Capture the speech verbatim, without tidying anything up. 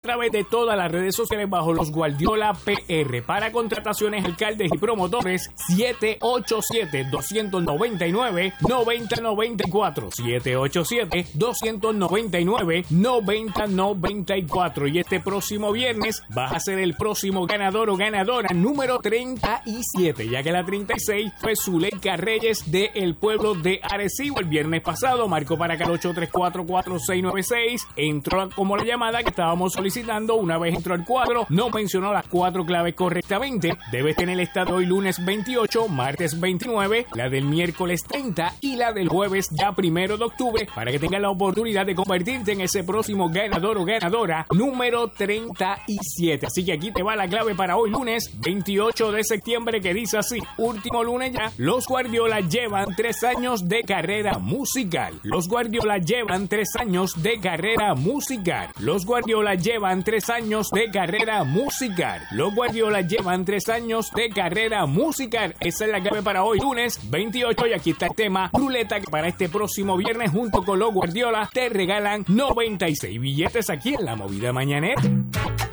través de todas las redes sociales bajo Los Guardiola P R. Para contrataciones, alcaldes y promotores, siete ocho siete, dos nueve nueve, nueve cero nueve cuatro, siete ocho siete, dos nueve nueve, nueve cero nueve cuatro. Y este próximo viernes vas a ser el próximo ganador o ganadora número treinta y siete, ya que la treinta y seis fue Zuleika Reyes de el pueblo de Arecibo. El viernes pasado marcó para acá el ocho tres cuatro, cuatro seis nueve seis, entró como la llamada que estábamos solicitando. Una vez entró al cuadro, no mencionó las cuatro claves correctamente. Debes tener esta de hoy lunes veintiocho, martes veintinueve, la del miércoles treinta y la del jueves ya primero de octubre, para que tengas la oportunidad de convertirte en ese próximo ganador o ganadora número treinta y siete. Así que aquí te va la clave para hoy lunes veintiocho de septiembre, que dice así: último lunes ya, los Guardiola llevan tres años de carrera musical. Los Guardiola llevan tres años de carrera musical. Los Guardiola llevan tres años de carrera musical. Los Guardiola llevan tres años de carrera musical. Esa es la clave para hoy lunes veintiocho. Y aquí está el tema ruleta, que para este próximo viernes junto con los Guardiola te regalan noventa y seis billetes aquí en La Movida Mañanera.